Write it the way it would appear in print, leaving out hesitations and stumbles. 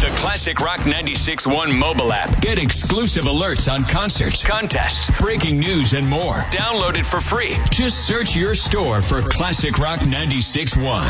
The Classic Rock 96.1 mobile app. Get exclusive alerts on concerts, contests, breaking news, and more. Download it for free. Just search your store for Classic Rock 96.1.